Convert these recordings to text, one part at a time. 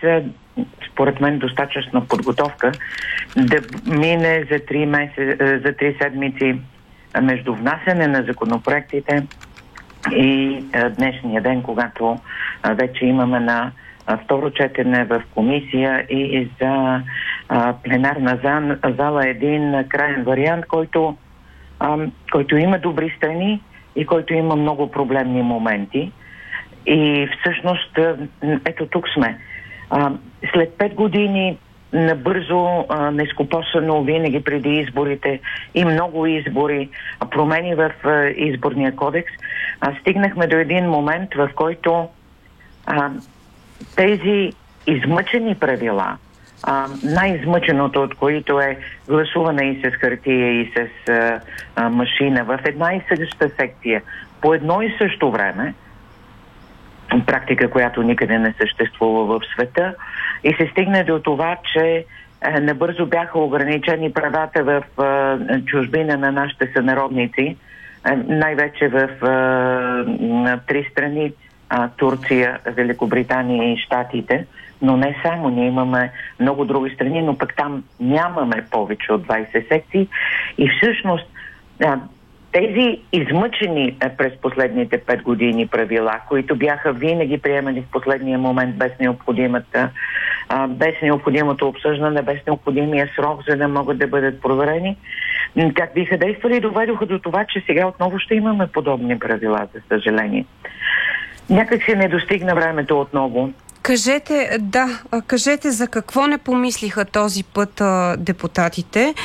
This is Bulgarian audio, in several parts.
според мен, достатъчна подготовка да мине за 3 седмици между внасяне на законопроектите и днешния ден, когато вече имаме на второ четене в комисия и за пленарна зала един краен вариант, който има добри страни и който има много проблемни моменти. И всъщност, ето тук сме. След 5 години набързо, нескопосано, винаги преди изборите и много избори, промени в изборния кодекс, стигнахме до един момент, в който тези измъчени правила, най-измъченото от които е гласуване и с хартия, и с машина в една и съща секция по едно и също време, практика, която никъде не съществува в света, и се стигне до това, че набързо бяха ограничени правата в чужбина на нашите сънародници, най-вече в 3 страни: Турция, Великобритания и Щатите, но не само. Ние имаме много други страни, но пък там нямаме повече от 20 секции. И всъщност тези измъчени през последните 5 години правила, които бяха винаги приемани в последния момент без необходимото обсъждане, без необходимия срок, за да могат да бъдат проверени, как биха действали, доведоха до това, че сега отново ще имаме подобни правила, за съжаление. Някак се не достигна времето отново. Кажете за какво не помислиха този път депутатите?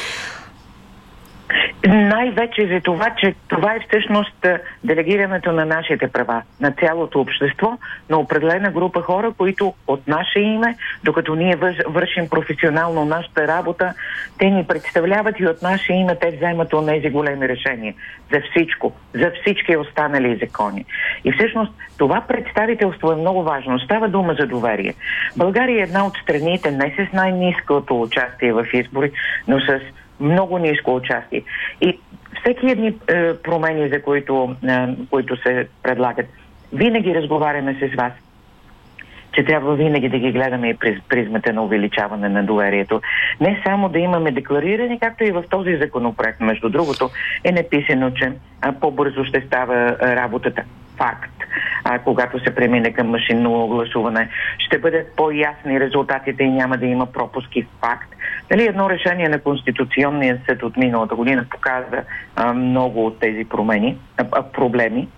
Най-вече за това, че това е всъщност делегирането на нашите права, на цялото общество, на определена група хора, които от наше име, докато ние вършим професионално нашата работа, те ни представляват и от наше име те вземат онези големи решения за всичко, за всички останали закони. И всъщност това представителство е много важно. Става дума за доверие. България е една от страните не с най-ниското участие в избори, но с много ниско участие. И всеки едни промени, за които се предлагат, винаги разговаряме с вас, че трябва винаги да ги гледаме и през призмата на увеличаване на доверието. Не само да имаме деклариране, както и в този законопроект. Между другото е написано, че по-бързо ще става работата. Факт. Когато се премине към машинно гласуване, ще бъдат по-ясни резултатите и няма да има пропуски. Факт. Едно решение на Конституционния съд от миналата година показа много от тези проблеми,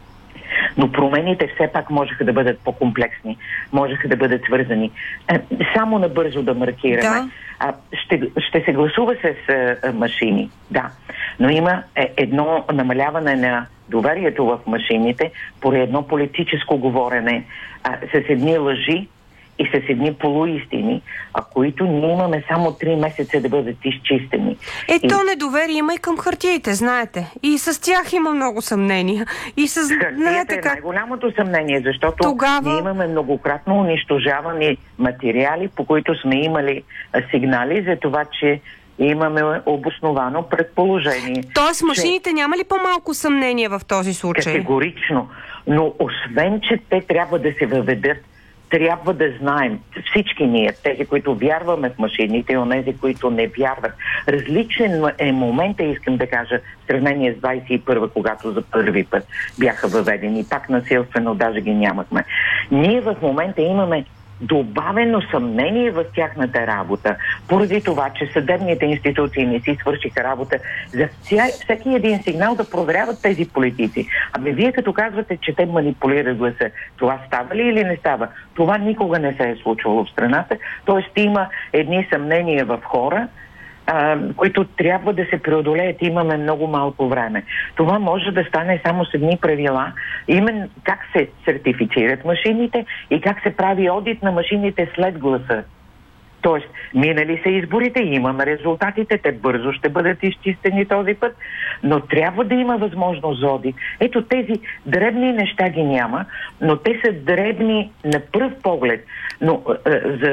но промените все пак можеха да бъдат по-комплексни, можеха да бъдат свързани. Само набързо да маркираме. Да. Ще се гласува с машини, да, но има едно намаляване на доверието в машините поради едно политическо говорене с едни лъжи и с едни полуистини, които ние имаме само 3 месеца да бъдат изчистени. То недоверие има и към хартиите, знаете. И с тях има много съмнения. И с хартията е най-голямото съмнение, защото ние имаме многократно унищожавани материали, по които сме имали сигнали за това, че имаме обосновано предположение. Тоест машините няма ли по-малко съмнение в този случай? Категорично. Но освен, че те трябва да се въведат, трябва да знаем, всички ние, тези, които вярваме в машините и онези, които не вярват. Различен е момента, искам да кажа, в сравнение с 21-а, когато за първи път бяха въведени. Пак насилствено, даже ги нямахме. Ние в момента имаме добавено съмнение в тяхната работа, поради това, че съдебните институции не си свършиха работа за всеки един сигнал да проверяват тези политици. Вие като казвате, че те манипулират гласа, това става ли или не става? Това никога не се е случвало в страната, т.е. има едни съмнения в хора, които трябва да се преодолеят. Имаме много малко време. Това може да стане само с едни правила. Именно как се сертифицират машините и как се прави одит на машините след гласа. Тоест, минали са изборите, имаме резултатите, те бързо ще бъдат изчистени този път, но трябва да има възможност за одит. Ето тези дребни неща ги няма, но те са дребни на пръв поглед. Но за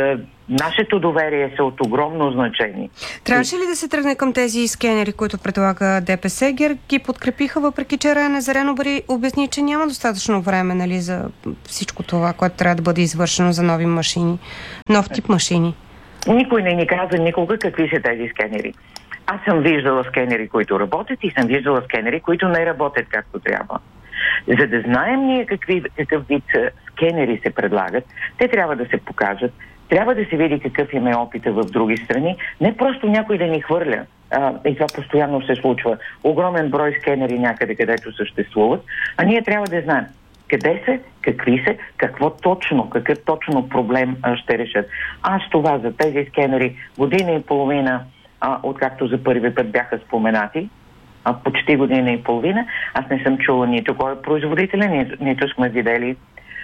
нашето доверие са от огромно значение. Трябваше ли да се тръгне към тези скенери, които предлага ДПС? ГЕРБ ги подкрепиха, въпреки че Райна Зеленобари обясни, че няма достатъчно време, нали, за всичко това, което трябва да бъде извършено за нови машини, нов тип машини. Никой не ни каза никога какви са тези скенери. Аз съм виждала скенери, които работят, и съм виждала скенери, които не работят както трябва. За да знаем ние какъв вид скенери се предлагат, те трябва да се покажат, трябва да се види какъв им е опита в други страни, не просто някой да ни хвърля. И това постоянно се случва. Огромен брой скенери някъде, където съществуват, а ние трябва да знаем къде са, какви са, какъв точно проблем ще решат. Аз това за тези скенери година и половина, откакто за първи път бяха споменати, почти година и половина, аз не съм чула нито кой е производителя, нито сме видели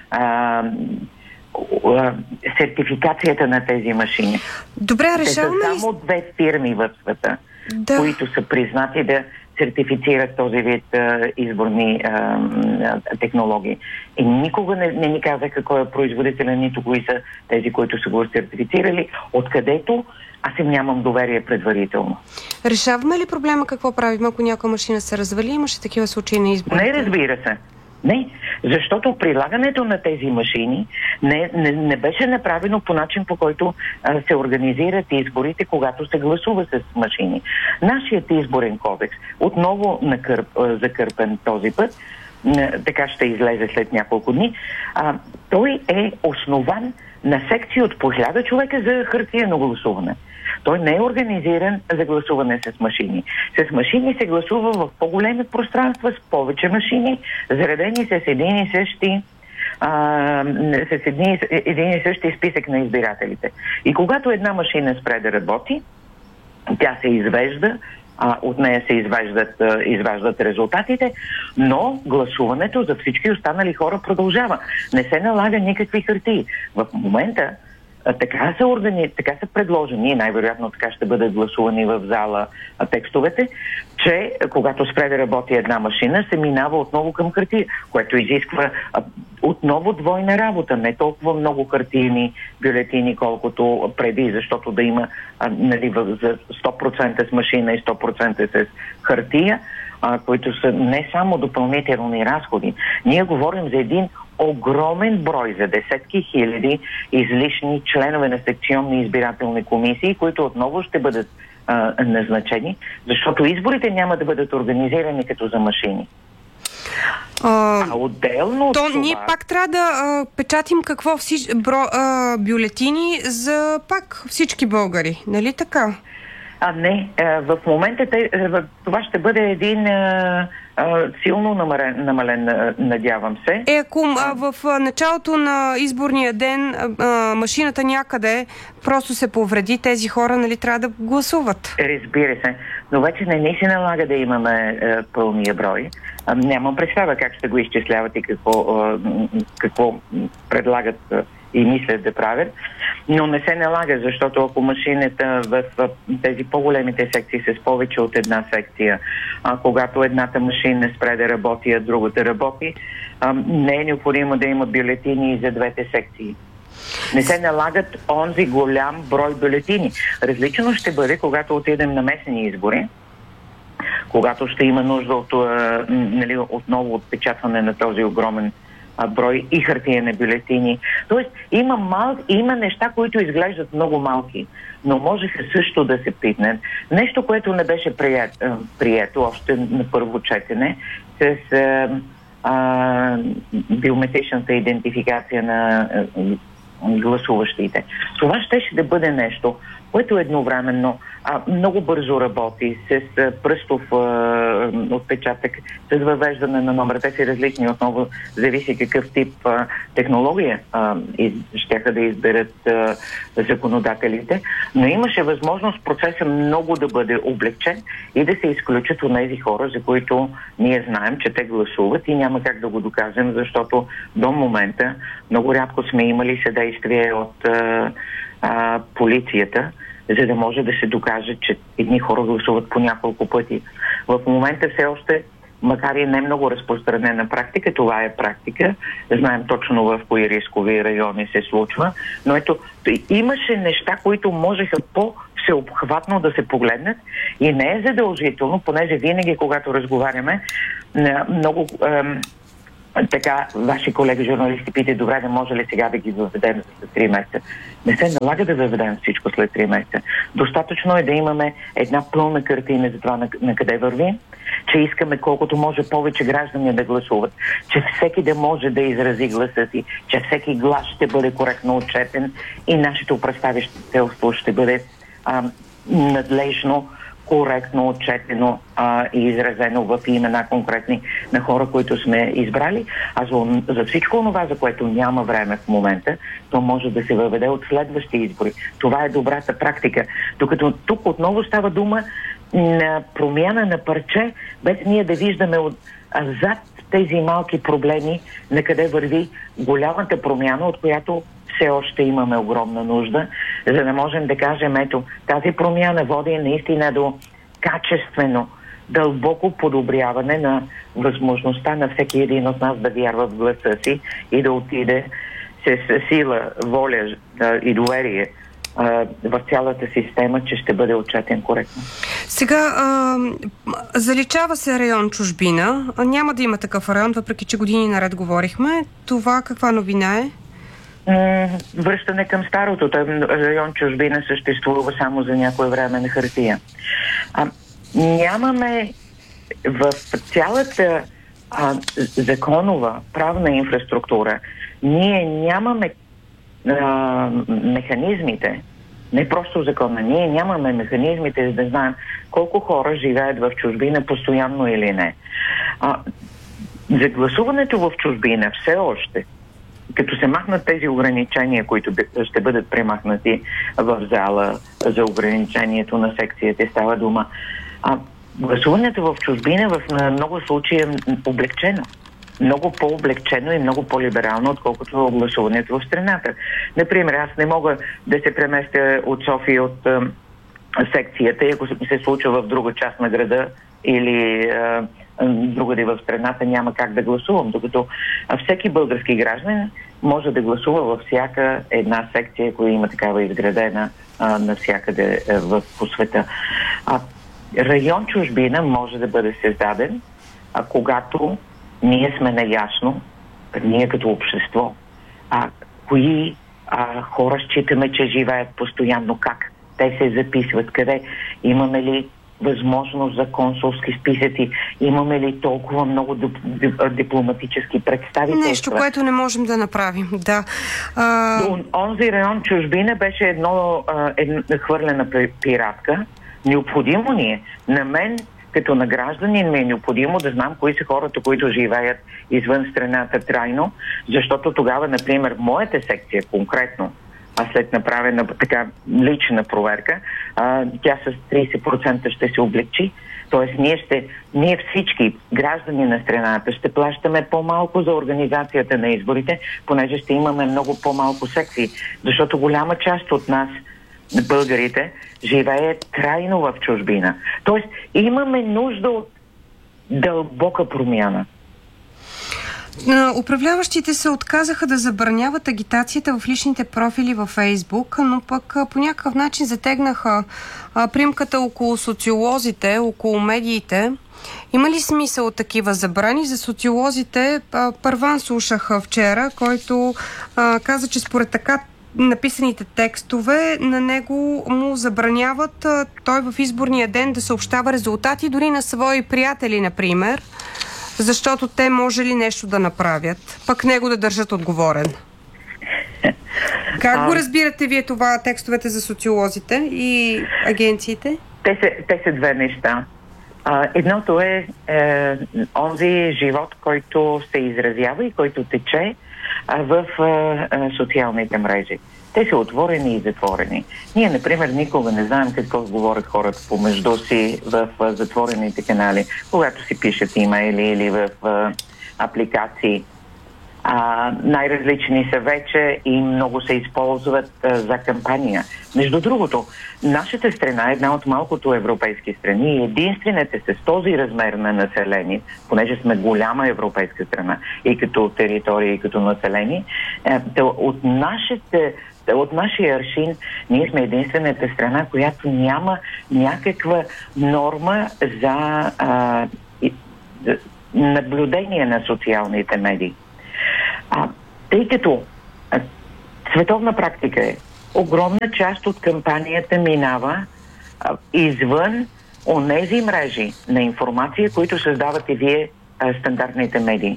сертификацията на тези машини. Добре, решаваме ли? Те са само 2 фирми в света, които са признати да сертифицират този вид изборни технологии. И никога не ни казаха кой е производителя, нито кои са тези, които са го сертифицирали, откъдето аз им нямам доверие предварително. Решаваме ли проблема какво правим, ако някоя машина се развали? Имаше такива случаи на изборите? Не, разбира се. Не, защото прилагането на тези машини не беше направено по начин, по който се организират изборите, когато се гласува с машини. Нашият изборен кодекс, отново закърпен този път, така ще излезе след няколко дни, той е основан на секции от по 1000 човека за хартиено гласуване. Той не е организиран за гласуване с машини. С машини се гласува в по-големи пространства, с повече машини, заредени с един и същи списък на избирателите. И когато една машина спре да работи, тя се извежда, от нея се изваждат резултатите, но гласуването за всички останали хора продължава. Не се налага никакви хартии. В момента така са предложени, най-вероятно така ще бъдат гласувани в зала текстовете, че когато спре да работи една машина, се минава отново към хартия, което изисква отново двойна работа, не толкова много хартийни бюлетини, колкото преди, защото да има за 100% с машина и 100% с хартия, които са не само допълнителни разходи. Ние говорим за един огромен брой, за десетки хиляди излишни членове на секционни избирателни комисии, които отново ще бъдат назначени, защото изборите няма да бъдат организирани като за машини. Отделно то ние пак трябва да печатим бюлетини за пак всички българи, нали така? Не, в момента това ще бъде един силно намален, надявам се. Ако в началото на изборния ден машината някъде просто се повреди, тези хора, нали, трябва да гласуват? Разбира се, но вече не се налага да имаме пълния брой. Нямам представа как ще го изчисляват и какво предлагат и мислят да правят, но не се налага, защото ако машината в тези по-големите секции с повече от една секция, когато едната машина спре да работи, а другата работи, не е необходимо да има бюлетини за двете секции. Не се налагат онзи голям брой бюлетини. Различно ще бъде, когато отидем на местни избори, когато ще има нужда от отново отпечатване на този огромен брой и хартиени бюлетини. Тоест, има неща, които изглеждат много малки, но можеха също да се пипнат. Нещо, което не беше прието още на първо четене, с биометричната идентификация на гласуващите. Това щеше да бъде нещо, което едновременно много бързо работи, с пръстов отпечатък, с въвеждане на номера. Те са различни, отново зависи какъв тип технология щяха да изберат законодателите, но имаше възможност процеса много да бъде облегчен и да се изключат от тези хора, за които ние знаем, че те гласуват и няма как да го докажем, защото до момента много рядко сме имали съдействие от полицията, за да може да се докаже, че едни хора гласуват по няколко пъти. В момента все още макар и не много разпространена практика, това е практика. Знаем точно в кои рискови райони се случва. Но ето, имаше неща, които можеха по-всеобхватно да се погледнат и не е задължително, понеже винаги, когато разговаряме, много така ваши колеги журналисти питат, добре, да може ли сега да ги въведем след 3 месеца. Не се налага да въведем всичко след 3 месеца. Достатъчно е да имаме една пълна картина за това на къде върви, че искаме колкото може повече граждани да гласуват, че всеки да може да изрази гласа си, че всеки глас ще бъде коректно отчетен и нашето представителство ще бъде надлежно, коректно, отчетено и изразено в имена конкретни на хора, които сме избрали. А за всичко това, за което няма време в момента, то може да се въведе от следващи избори. Това е добрата практика. Докато тук отново става дума на промяна на парче, без ние да виждаме зад тези малки проблеми, на къде върви голямата промяна, от която все още имаме огромна нужда, за да можем да кажем, ето, тази промяна води наистина до качествено, дълбоко подобряване на възможността на всеки един от нас да вярва в гласа си и да отиде с сила, воля и доверие в цялата система, че ще бъде отчетен коректно. Сега, заличава се район Чужбина. Няма да има такъв район, въпреки че години наред говорихме. Това каква новина е? Връщане към старото. Район Чужбина съществува само за някое време на хартия. Нямаме в цялата законова, правна инфраструктура, ние нямаме механизмите, не просто закона, ние нямаме механизмите, за да знаем колко хора живеят в чужбина постоянно или не. За гласуването в чужбина все още, като се махнат тези ограничения, които ще бъдат премахнати в зала за ограничението на секцията, става дума. Гласуването в чужбина в много случаи е облегчено. Много по-облегчено и много по-либерално, отколкото гласуването в страната. Например, аз не мога да се преместя от София от секцията, ако се случва в друга част на града или другаде в страната, няма как да гласувам. Докато всеки български гражданин може да гласува във всяка една секция, която има такава изградена навсякъде по света. Район Чужбина може да бъде създаден, когато ние сме наясно, ние като общество, кои хора считаме, че живеят постоянно, как те се записват, къде, имаме ли възможност за консулски списъци, имаме ли толкова много дипломатически представителства. Нещо, което не можем да направим, да. Онзи район Чужбина беше една хвърлена пиратка. Необходимо ни е. На мен, като на гражданин, ми е необходимо да знам кои са хората, които живеят извън страната трайно, защото тогава, например, моята секция конкретно, след направена така лична проверка, тя с 30% ще се облегчи. Тоест ние всички граждани на страната ще плащаме по-малко за организацията на изборите, понеже ще имаме много по-малко секции. Защото голяма част от нас, българите, живеят трайно в чужбина. Тоест имаме нужда от дълбока промяна. Управляващите се отказаха да забраняват агитацията в личните профили във Фейсбук, но пък по някакъв начин затегнаха примката около социолозите, около медиите. Има ли смисъл от такива забрани? За социолозите Първан слушах вчера, който каза, че според така написаните текстове на него му забраняват той в изборния ден да съобщава резултати дори на свои приятели, например, защото те може ли нещо да направят, пък него да държат отговорен. Как го разбирате вие това, текстовете за социолозите и агенциите? Те са две неща. Едното е онзи живот, който се изразява и който тече в социалните мрежи. Те са отворени и затворени. Ние, например, никога не знаем какво говорят хората помежду си в затворените канали, когато си пишат имейли или в апликации. Най-различни са вече и много се използват за кампания. Между другото, нашата страна е една от малкото европейски страни и единствените с този размер на население, понеже сме голяма европейска страна и като територия, и като население, от нашия аршин ние сме единствената страна, която няма някаква норма за наблюдение на социалните медии. Тъй като световна практика е, огромна част от кампанията минава извън онези мрежи на информация, които създавате вие стандартните медии.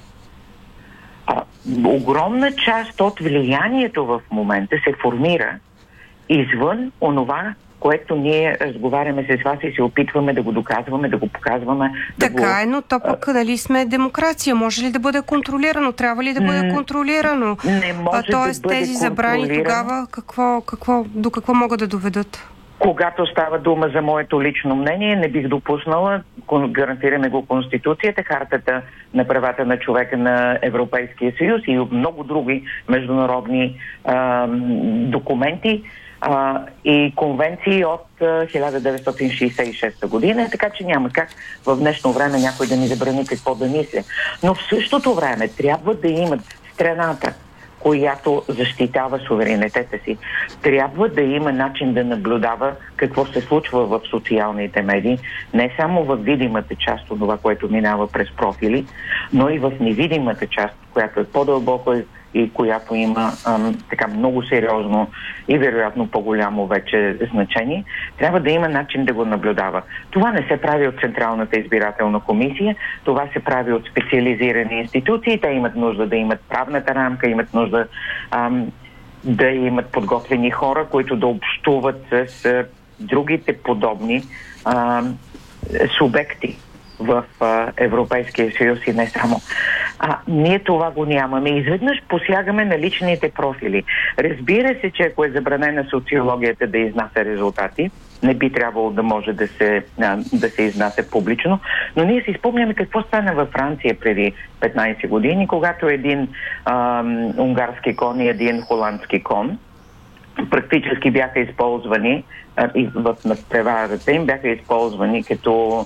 Огромна част от влиянието в момента се формира извън онова, което ние разговаряме с вас и се опитваме да го доказваме, да го показваме. Така е, но то пък дали сме демокрация? Може ли да бъде контролирано? Трябва ли да бъде контролирано? Не може Тоест, да бъде тези забрани тогава до какво могат да доведат? Когато става дума за моето лично мнение, не бих допуснала, гарантираме го Конституцията, Хартата на правата на човека на Европейския съюз и много други международни документи и конвенции от 1966 година, така че няма как в днешно време някой да ни забрани какво да мисля. Но в същото време трябва да имат страната, която защитава суверенитета си. Трябва да има начин да наблюдава какво се случва в социалните медии, не само в видимата част от това, което минава през профили, но и в невидимата част, която е по-дълбоко и която има така много сериозно и вероятно по-голямо вече значение, трябва да има начин да го наблюдава. Това не се прави от Централната избирателна комисия, това се прави от специализирани институции, те имат нужда да имат правната рамка, имат нужда да имат подготвени хора, които да общуват с другите подобни субекти в Европейския съюз и не само. Ние това го нямаме. Изведнъж посягаме на личните профили. Разбира се, че ако е забранена социологията да изнася резултати, не би трябвало да може да се изнася публично, но ние си спомняме какво стана във Франция преди 15 години, когато един унгарски кон и един холандски кон практически бяха използвани и в надпреварата им бяха използвани като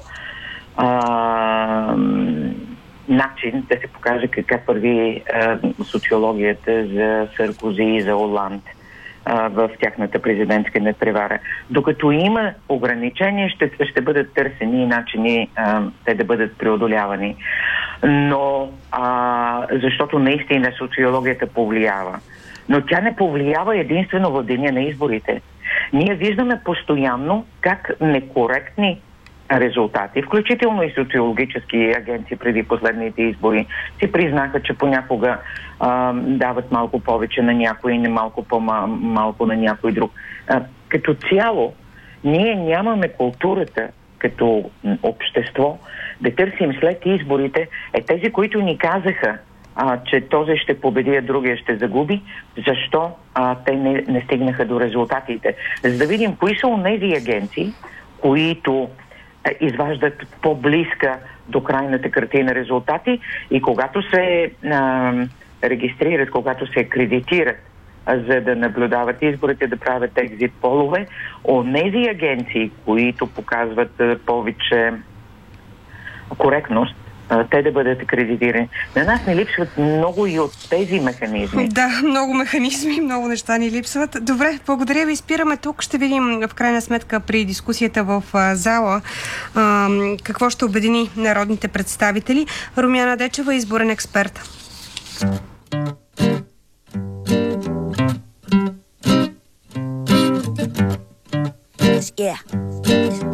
начин да се покаже как върви социологията за Саркози и за Оланд в тяхната президентска надпревара. Докато има ограничения, ще бъдат търсени и начини те да бъдат преодолявани. Но защото наистина социологията повлиява. Но тя не повлиява единствено в деня на изборите. Ние виждаме постоянно как некоректни резултати, включително и социологически агенции преди последните избори, си признаха, че понякога дават малко повече на някой и не малко по-малко на някой друг. Като цяло, ние нямаме културата като общество да търсим след изборите тези, които ни казаха, че този ще победи, а другия ще загуби, защо те не стигнаха до резултатите. За да видим кои са онези агенции, които изваждат по-близка до крайната картина резултати и когато се регистрират, когато се акредитират за да наблюдават изборите, да правят екзит полове, онези агенции, които показват повече коректност, те да бъдат акредитирани. На нас не липсват много и от тези механизми. Да, много механизми, много неща ни липсват. Добре, благодаря ви. Спираме тук. Ще видим в крайна сметка при дискусията в зала какво ще обедини народните представители. Румяна Дечева, изборен експерт. Yeah.